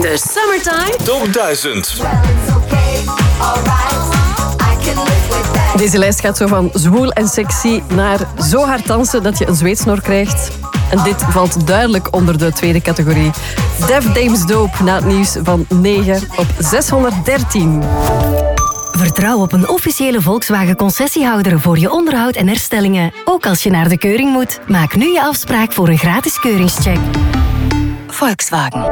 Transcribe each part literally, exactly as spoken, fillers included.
de Summertime Top duizend. Deze lijst gaat zo van zwoel en sexy naar zo hard dansen dat je een zweetsnor krijgt. En dit valt duidelijk onder de tweede categorie. Def Dames Dope na het nieuws van negen op zeshonderddertien. Vertrouw op een officiële Volkswagen-concessiehouder voor je onderhoud en herstellingen. Ook als je naar de keuring moet. Maak nu je afspraak voor een gratis keuringscheck. Volkswagen.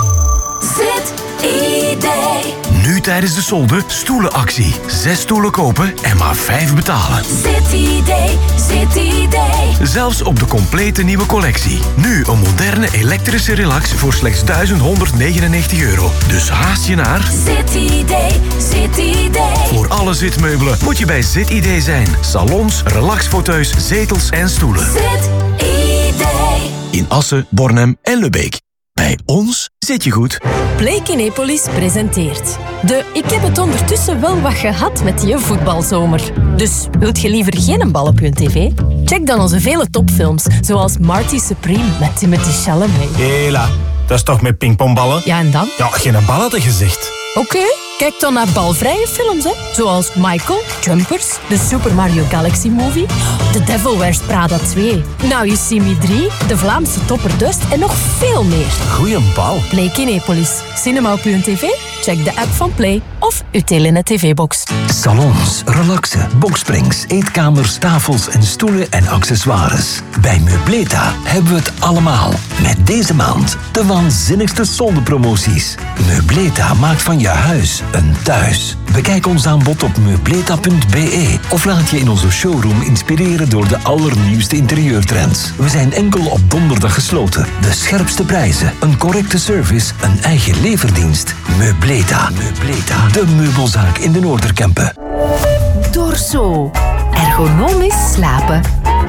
Zit-idee. Nu tijdens de solde stoelenactie. Zes stoelen kopen en maar vijf betalen. Zit-idee. Zit-idee. Zelfs op de complete nieuwe collectie. Nu een moderne elektrische relax voor slechts duizend honderdnegenennegentig euro. Dus haast je naar Zit-idee. Zit-idee. Voor alle zitmeubelen moet je bij Zit-idee zijn. Salons, relaxfauteuils, zetels en stoelen. Zit-idee. In Assen, Bornem en Lubbeek. Bij ons zit je goed. Play Kinepolis presenteert de Ik heb het ondertussen wel wat gehad met je voetbalzomer. Dus wilt je liever geen bal op je tv? Check dan onze vele topfilms, zoals Marty Supreme met Timothée Chalamet. Hela, dat is toch met pingpongballen? Ja, en dan? Ja, geen bal had je gezegd. Oké, okay, kijk dan naar balvrije films, hè. Zoals Michael, Jumpers, de Super Mario Galaxy Movie, The Devil Wears Prada twee, Now You See Me drie, de Vlaamse Topper Dust en nog veel meer. Goeie bal. Play Kinepolis. Cinema op uw tv? Check de app van Play of uw Telenet tv-box. Salons, relaxen, boksprings, eetkamers, tafels en stoelen en accessoires. Bij Meubleta hebben we het allemaal. Met deze maand de waanzinnigste soldepromoties. Meubleta maakt van je huis een thuis. Bekijk ons aanbod op meubleta punt b e of laat je in onze showroom inspireren door de allernieuwste interieurtrends. We zijn enkel op donderdag gesloten. De scherpste prijzen, een correcte service, een eigen leverdienst. Meubleta. Meubleta. De meubelzaak in de Noorderkempen. Dorso. Ergonomisch slapen.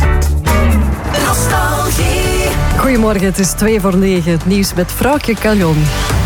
Nostalgie. Goedemorgen, het is twee voor negen. Het nieuws met Vrouwtje Caljon.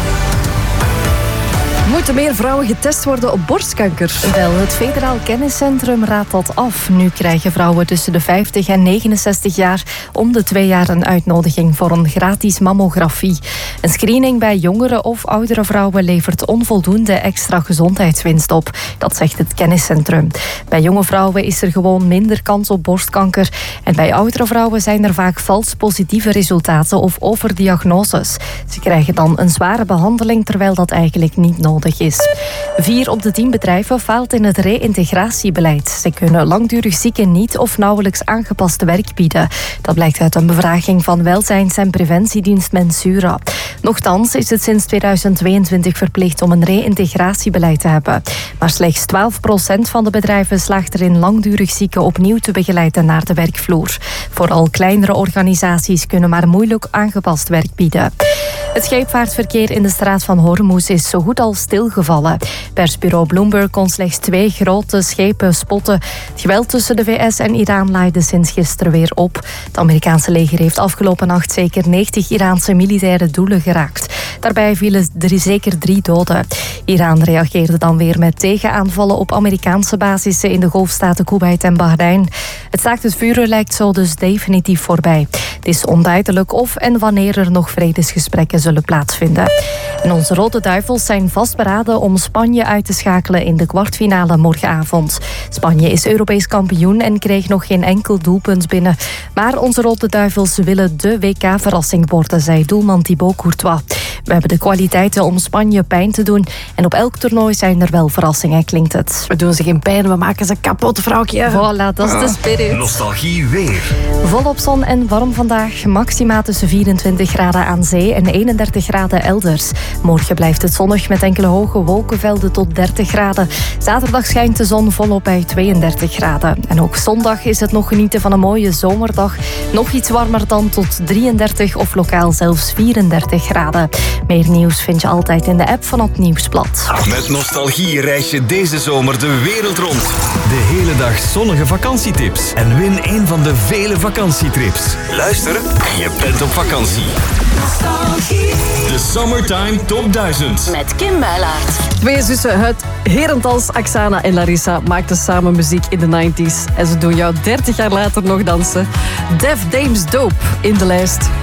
Moeten meer vrouwen getest worden op borstkanker? Wel, het Federaal Kenniscentrum raadt dat af. Nu krijgen vrouwen tussen de vijftig en negenenzestig jaar om de twee jaar een uitnodiging voor een gratis mammografie. Een screening bij jongere of oudere vrouwen levert onvoldoende extra gezondheidswinst op. Dat zegt het Kenniscentrum. Bij jonge vrouwen is er gewoon minder kans op borstkanker. En bij oudere vrouwen zijn er vaak vals positieve resultaten of overdiagnoses. Ze krijgen dan een zware behandeling, terwijl dat eigenlijk niet nodig is. Vier op de tien bedrijven faalt in het reïntegratiebeleid. Ze kunnen langdurig zieken niet of nauwelijks aangepast werk bieden. Dat blijkt uit een bevraging van welzijns- en preventiedienst Mensura. Nochtans is het sinds tweeduizend tweeëntwintig verplicht om een reïntegratiebeleid te hebben. Maar slechts twaalf procent van de bedrijven slaagt erin langdurig zieken opnieuw te begeleiden naar de werkvloer. Vooral kleinere organisaties kunnen maar moeilijk aangepast werk bieden. Het scheepvaartverkeer in de straat van Hormuz is zo goed als stilgevallen. Persbureau Bloomberg kon slechts twee grote schepen spotten. Het geweld tussen de V S en Iran laaide sinds gisteren weer op. Het Amerikaanse leger heeft afgelopen nacht zeker negentig Iraanse militaire doelen geraakt. Daarbij vielen er zeker drie doden. Iran reageerde dan weer met tegenaanvallen op Amerikaanse basissen in de golfstaten Kuwait en Bahrein. Het staakt het vuren lijkt zo dus definitief voorbij. Het is onduidelijk of en wanneer er nog vredesgesprekken zullen plaatsvinden. En onze Rode Duivels zijn vastberaden om Spanje uit te schakelen in de kwartfinale morgenavond. Spanje is Europees kampioen en kreeg nog geen enkel doelpunt binnen. Maar onze Rode Duivels willen de W K-verrassing worden, zei doelman Thibaut Courtois. We hebben de kwaliteiten om Spanje pijn te doen en op elk toernooi zijn er wel verrassingen, klinkt het. We doen ze geen pijn, we maken ze kapot, vrouwtje. Voilà, dat is de spirit. Nostalgie weer. Volop zon en warm vandaag. Maxima tussen vierentwintig graden aan zee en eenendertig graden elders. Morgen blijft het zonnig met enkele hoge wolkenvelden tot dertig graden. Zaterdag schijnt de zon volop bij tweeëndertig graden. En ook zondag is het nog genieten van een mooie zomerdag. Nog iets warmer dan tot drieëndertig of lokaal zelfs vierendertig graden. Meer nieuws vind je altijd in de app van het Nieuwsblad. Met Nostalgie reis je deze zomer de wereld rond. De hele dag zonnige vakantietips. En win een van de vele vakantietrips. Luister en je bent op vakantie. Nostalgie. De Summertime Top duizend. Met Kim Builaert. Twee zussen uit Herentals, Aksana en Larissa, maakten samen muziek in de negentig. En ze doen jou dertig jaar later nog dansen. Def Dames Dope in de lijst.